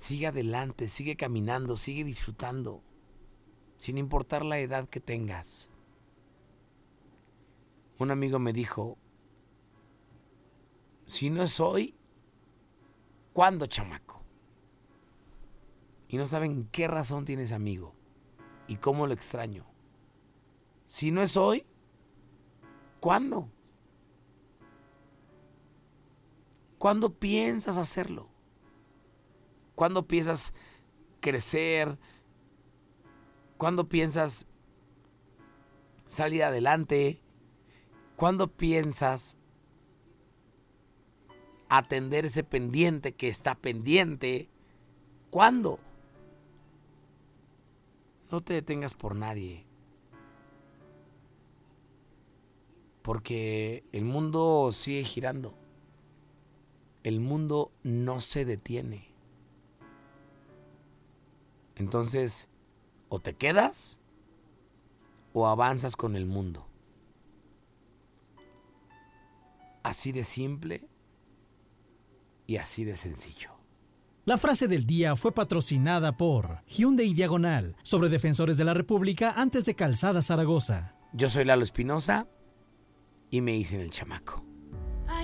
Sigue adelante, sigue caminando, sigue disfrutando, sin importar la edad que tengas. Un amigo me dijo, si no es hoy, ¿cuándo, chamaco? Y no saben qué razón tiene ese amigo y cómo lo extraño. Si no es hoy, ¿cuándo? ¿Cuándo piensas hacerlo? ¿Cuándo piensas crecer? ¿Cuándo piensas salir adelante? ¿Cuándo piensas atender ese pendiente que está pendiente? ¿Cuándo? No te detengas por nadie. Porque el mundo sigue girando. El mundo no se detiene. Entonces, o te quedas o avanzas con el mundo. Así de simple y así de sencillo. La frase del día fue patrocinada por Hyundai Diagonal, sobre Defensores de la República antes de Calzada Zaragoza. Yo soy Lalo Espinosa y me dicen el chamaco.